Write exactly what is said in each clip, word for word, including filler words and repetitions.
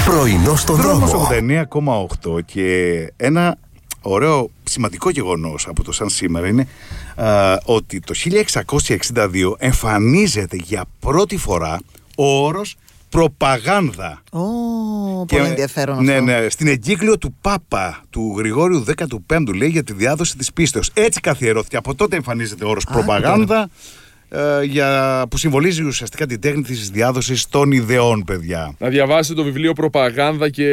Πρωινό στον δρόμο. Δρόμος ογδόντα εννέα κόμμα οκτώ και ένα ωραίο σημαντικό γεγονός από το σαν σήμερα είναι α, ότι το χίλια εξακόσια εξήντα δύο εμφανίζεται για πρώτη φορά ο όρος προπαγάνδα. Ω, oh, πολύ ενδιαφέρον ναι, αυτό. Ναι, στην εγκύκλιο του Πάπα του Γρηγόριου δέκατου πέμπτου λέει για τη διάδοση της πίστεως. Έτσι καθιερώθηκε. Από τότε εμφανίζεται ο όρος προπαγάνδα ε, για, που συμβολίζει ουσιαστικά την τέχνη της διάδοσης των ιδεών, παιδιά. Να διαβάσετε το βιβλίο «Προπαγάνδα και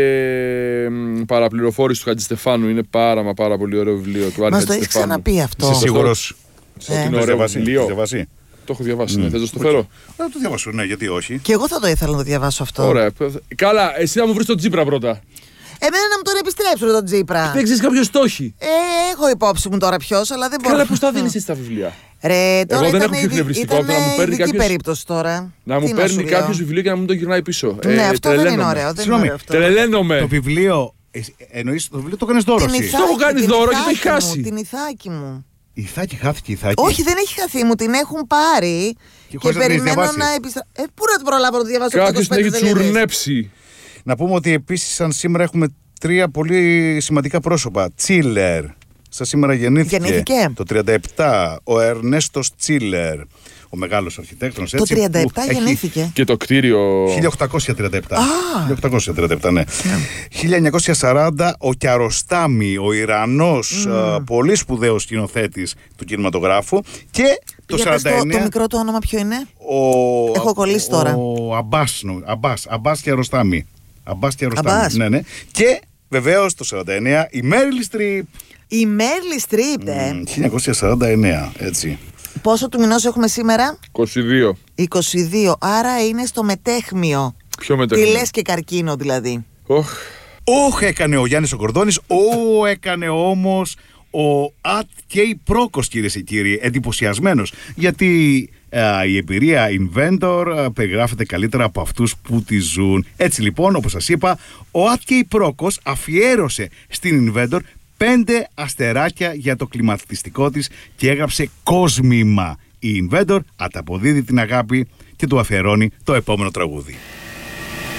μ, παραπληροφόρηση» του Χατζηστεφάνου. Είναι πάρα μα πάρα πολύ ωραίο βιβλίο του Άρη Μας το έχει Χατζηστεφάνου. ξαναπεί αυτό. Είσαι σίγουρος? Ότι είναι ωραίο βιβλίο. Το έχω διαβάσει, ναι. Θες να το φέρω? Να το διαβάσω, ναι, γιατί όχι. Και εγώ θα το ήθελα να το διαβάσω αυτό. Ωραία. Καλά, εσύ θα μου βρεις τον Τσίπρα πρώτα. Εμένα να μου τον επιστρέψουν τον Τσίπρα. Δεν ξέρεις κάποιος το έχει. Ε, έχω υπόψη μου τώρα ποιος, αλλά δεν μπορώ. Καλά, πώς τα δίνεις εσύ τα βιβλία? Ρε, τώρα Εγώ δεν ήταν έχω πιο εκνευριστικό από το να μου παίρνει ειδική κάποιος. περίπτωση τώρα. Να μου Τι παίρνει σου λέω. κάποιος βιβλίο και να μην το γυρνάει πίσω. Ναι, Ε, αυτό δεν είναι τρελαίνομαι. ωραίο. Δεν είναι Συγγνώμη, ωραίο αυτό. Τρελαίνομαι. Το βιβλίο, ε, εννοείς το βιβλίο το κάνεις δώρο Την εσύ. Ιθάκη, Το έχω κάνει την δώρο και το Ιθάκη έχει χάσει. μου, Την Ιθάκη μου. Η Ιθάκη χάθηκε, η Ιθάκη. Όχι, δεν έχει χαθεί, μου την έχουν πάρει. Και Και, χωρίς να την έχεις περιμένω διαβάσει. να επιστρέψω. Ε, πού να την προλάβω να το διαβάσω? Κάποιος την είκοσι πέντε έχει σελίδες. τσουρνέψει. Να πούμε ότι επίσης σαν σήμερα έχουμε τρία πολύ σημαντικά πρόσωπα. Τσίλερ, σαν σήμερα γεννήθηκε. Γεννήθηκε. Το τριάντα επτά, ο Ερνέστος Τσίλερ, ο μεγάλος αρχιτέκτονος. Το έτσι, τριάντα που επτά έχει γεννήθηκε. Και το κτίριο. χίλια οκτακόσια τριάντα επτά. Α. χίλια οκτακόσια τριάντα επτά, ναι. χίλια εννιακόσια σαράντα, ο Κιαρωστάμι, ο Ιρανός, α, πολύ σπουδαίος σκηνοθέτης του κινηματογράφου. Και το Για πες σαράντα το, εννέα. το μικρό του όνομα ποιο είναι? Ο, Έχω κολλήσει τώρα. Ο Αμπάς, νο- Αμπάς, Αμπάς Κιαρωστάμι. Αμπάς Κιαρωστάμι. Αμπάς. Ναι, ναι. Και βεβαίως το σαράντα εννέα η Μέριλ Στριπ. Η Μέρλι Στριπ, ε. χίλια εννιακόσια σαράντα εννέα, έτσι. Πόσο του μηνός έχουμε σήμερα? είκοσι δύο. είκοσι δύο. Άρα είναι στο μετέχμιο. Ποιο Τι μετέχμιο? λες και καρκίνο δηλαδή. Οχ. Όχ έκανε ο Γιάννης ο Κορδόνης, ό έκανε όμως ο Ατ Κέι Πρόκος, κυρίες και κύριοι, εντυπωσιασμένος. Γιατί α, η εμπειρία Inventor α, περιγράφεται καλύτερα από αυτούς που τη ζουν. Έτσι λοιπόν, όπως σας είπα, ο Ατ Κέι Πρόκος αφιέρωσε στην Inventor πέντε αστεράκια για το κλιματιστικό της και έγραψε κόσμημα. Η Inventor ανταποδίδει την αγάπη και του αφιερώνει το επόμενο τραγούδι.